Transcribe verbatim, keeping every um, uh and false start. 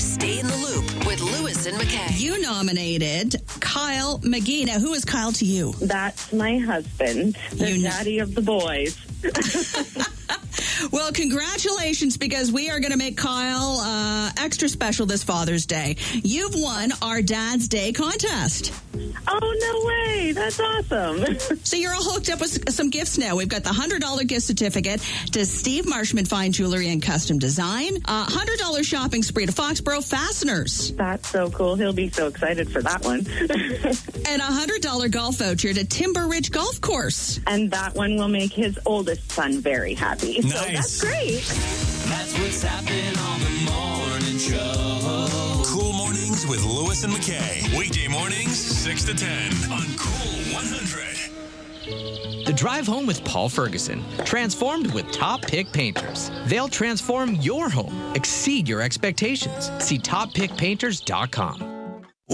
Stay in the Loop with Lewis and McKay. You nominated Kyle McGee. Now, who is Kyle to you? That's my husband, the You know- daddy of the boys. Well, congratulations, because we are going to make Kyle uh, extra special this Father's Day. You've won our Dad's Day contest. Oh, no way. That's awesome. So you're all hooked up with some gifts now. We've got the one hundred dollars gift certificate to Steve Marshman Fine Jewelry and Custom Design, a one hundred dollars shopping spree to Foxborough Fasteners, That's so cool. He'll be so excited for that one. and a one hundred dollars golf voucher to Timber Ridge Golf Course. And that one will make his oldest son very happy. So Nice. that's great. That's what's happening on the morning show. Cool Mornings with Lewis and McKay. Weekday mornings, six to ten on Cool one hundred. The Drive Home with Paul Ferguson. Transformed with Top Pick Painters. They'll transform your home. Exceed your expectations. See top pick painters dot com.